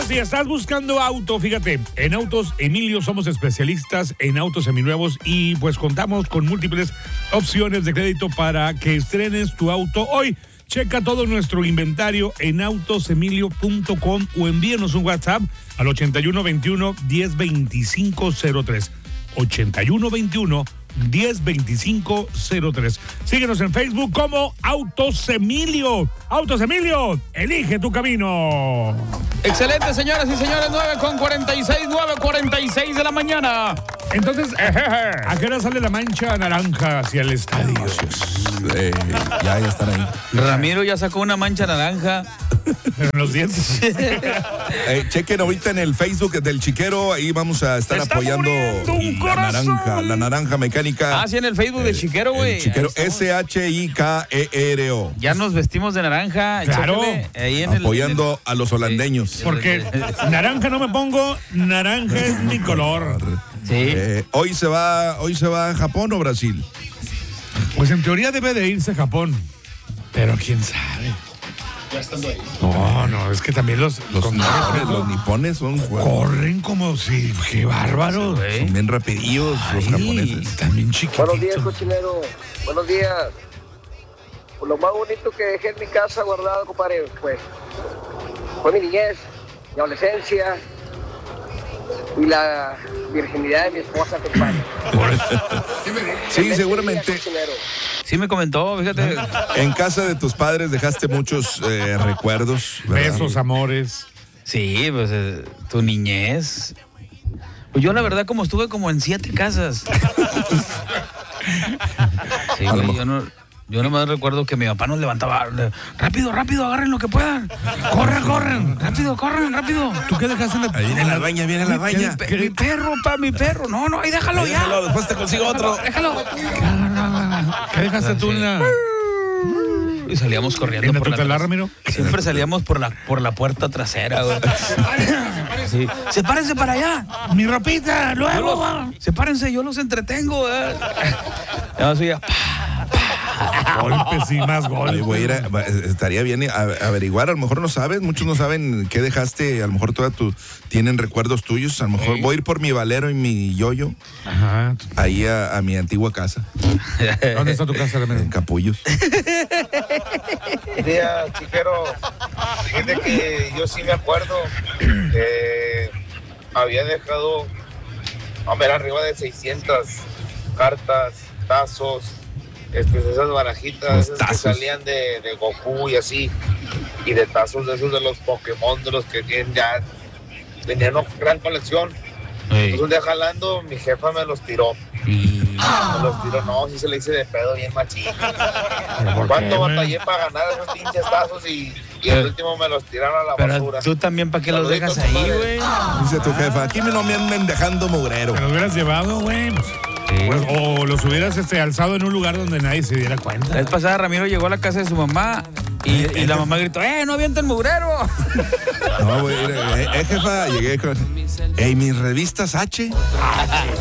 si estás buscando auto, fíjate, en Autos Emilio somos especialistas en autos seminuevos y pues contamos con múltiples opciones de crédito para que estrenes tu auto hoy. Checa todo nuestro inventario en autosemilio.com o envíenos un WhatsApp al 8121 102503. 8121 102503. Síguenos en Facebook como Autos Emilio. Autos Emilio, elige tu camino. Excelente, señoras y señores, 9:46 de la mañana. Entonces, ¿a qué hora sale la mancha naranja hacia el estadio? Ya están ahí. Ramiro ya sacó una mancha naranja. En los dientes. Chequen ahorita en el Facebook del Chiquero, ahí vamos a estar apoyando la naranja mecánica. Ah, sí, en el Facebook del Chiquero, güey. Chiquero, SHIKERO. Ya nos vestimos de naranja. Claro. Ahí en apoyando a los holandeños. Porque naranja no me pongo, naranja es mi color. Sí. Hoy se va a Japón o Brasil. Pues en teoría debe de irse a Japón, pero quién sabe. Ya estando ahí. No, es que también los nipones son corren como si, qué bárbaros. son bien rapidillos los japoneses. También chiquititos. Buenos días, cochinero. Buenos días. Pues lo más bonito que dejé en mi casa guardado, compadre, pues fue mi niñez, mi adolescencia y la virginidad de mi esposa, compadre. Sí, seguramente. Sí me comentó, fíjate. En casa de tus padres dejaste muchos recuerdos, ¿verdad? Besos, amores. Sí, pues tu niñez. Pues yo la verdad como estuve como en 7 casas. Sí, güey, yo nomás recuerdo que mi papá nos levantaba. Rápido, agarren lo que puedan. Corran, rápido. ¿Tú qué dejaste en la... Ahí viene la araña, Mi perro. No, ahí déjalo ya. Después te consigo otro. Déjalo. ¿Qué dejaste tú en la... Y salíamos corriendo ¿En la por tutelar, Ramiro? Siempre salíamos por la puerta trasera, güey. Sí. Sepárense para allá. Mi ropita, luego. Sepárense, yo los entretengo, güey. Ya subía. Golpes y más golpes. Voy a ir estaría bien averiguar, a lo mejor no sabes, muchos no saben qué dejaste, a lo mejor tienen recuerdos tuyos, a lo mejor voy a ir por mi Valero y mi Yoyo. Ajá. Ahí a mi antigua casa. ¿Dónde está tu casa, Ramiro? En Capullos. Buen día, Chiquero. Fíjate que yo sí me acuerdo que había dejado, arriba de 600 cartas, tazos, esas barajitas esas que salían de Goku y así, y de tazos de esos de los Pokémon, de los que tienen ya, tenían una gran colección. Entonces un día jalando, mi jefa me los tiró. No, sí se le hice de pedo bien machín. ¿Cuánto batallé para ganar esos pinches tazos y el último me los tiraron a la basura? Pero tú también, ¿para qué los dejas ahí, güey? Dice tu jefa, aquí no me anden dejando mugrero. ¿Te los hubieras llevado, güey? Pues, o los hubieras alzado en un lugar donde nadie se diera cuenta. La vez pasada Ramiro llegó a la casa de su mamá y la mamá gritó, no avienten mugrero. No, güey, jefa, llegué con... mis revistas H.